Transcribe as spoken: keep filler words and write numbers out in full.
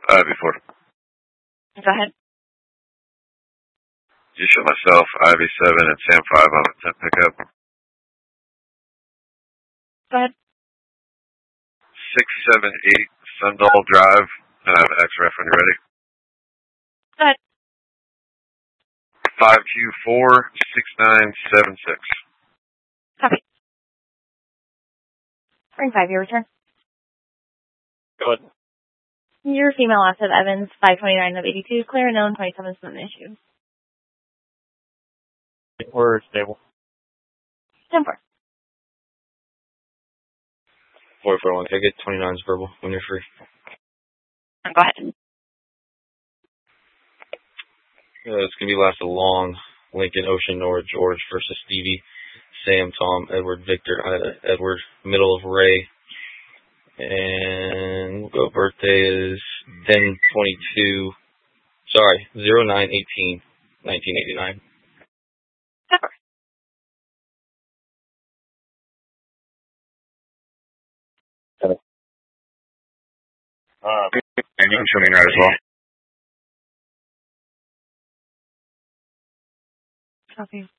Uh, before. Go ahead. You show myself, I V seven and Sam five on a ten pickup. Go ahead. six seven eight Sundall Drive. And I have an X ref when you're ready. Go ahead. five Q four six nine seven six. Copy. Ring five, your return. Go ahead. Your female asset Evans, five twenty-nine of eighty-two, clear and known, twenty-seven is not an issue. We're stable. ten four. four four one ticket, twenty-nine is verbal when you're free. Go ahead. Uh, it's going to be last a long. Lincoln, Ocean, Nora, George versus Stevie, Sam, Tom, Edward, Victor, uh, Edward, middle of Ray. And we'll go birthday is ten twenty-two, sorry, zero nine eighteen nineteen eighty-nine. Pepper. Uh, and you can show me that as well. Copy.